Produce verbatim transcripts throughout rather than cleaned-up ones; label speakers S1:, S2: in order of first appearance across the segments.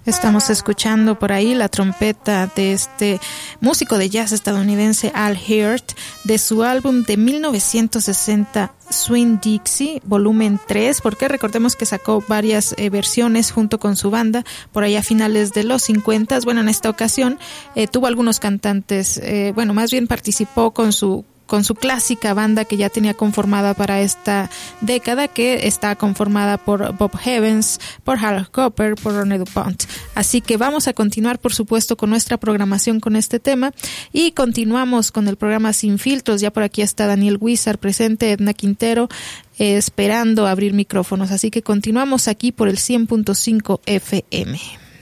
S1: Estamos escuchando por ahí la trompeta de este músico de jazz estadounidense Al Hirt, de su álbum de mil novecientos sesenta Swing Dixie, volumen tres, porque recordemos que sacó varias eh, versiones junto con su banda por allá a finales de los cincuenta. Bueno, en esta ocasión eh, tuvo algunos cantantes, eh, bueno, más bien participó con su con su clásica banda que ya tenía conformada para esta década, que está conformada por Bob Evans, por Harold Cooper, por Ronnie DuPont. Así que vamos a continuar, por supuesto, con nuestra programación con este tema, y continuamos con el programa Sin Filtros. Ya por aquí está Daniel Huizar presente, Edna Quintero, eh, esperando abrir micrófonos. Así que continuamos aquí por el cien punto cinco F M.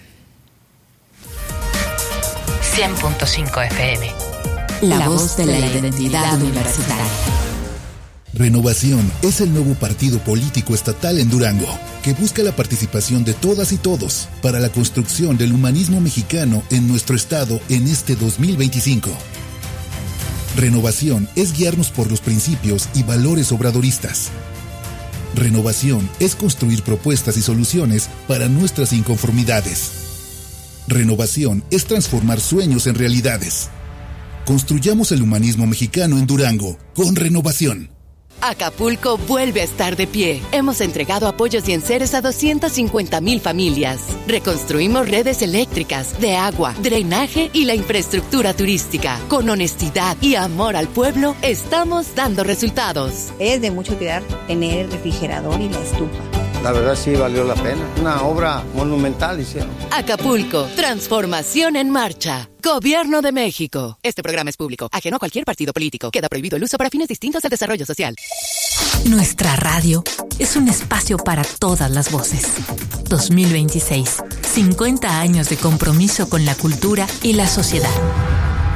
S2: cien punto cinco F M.
S3: La, la voz de la, la identidad universitaria.
S4: Renovación es el nuevo partido político estatal en Durango, que busca la participación de todas y todos para la construcción del humanismo mexicano en nuestro estado en este dos mil veinticinco. Renovación es guiarnos por los principios y valores obradoristas. Renovación es construir propuestas y soluciones para nuestras inconformidades. Renovación es transformar sueños en realidades. Construyamos el humanismo mexicano en Durango, con Renovación.
S3: Acapulco vuelve a estar de pie. Hemos entregado apoyos y enseres a doscientas cincuenta mil familias. Reconstruimos redes eléctricas, de agua, drenaje y la infraestructura turística. Con honestidad y amor al pueblo, estamos dando resultados.
S5: Es de mucho cuidar tener el refrigerador y la estufa.
S6: La verdad sí valió la pena. Una obra monumental hicieron.
S3: Acapulco, transformación en marcha. Gobierno de México. Este programa es público, ajeno a cualquier partido político. Queda prohibido el uso para fines distintos al desarrollo social.
S2: Nuestra radio es un espacio para todas las voces. dos mil veintiséis. cincuenta años de compromiso con la cultura y la sociedad.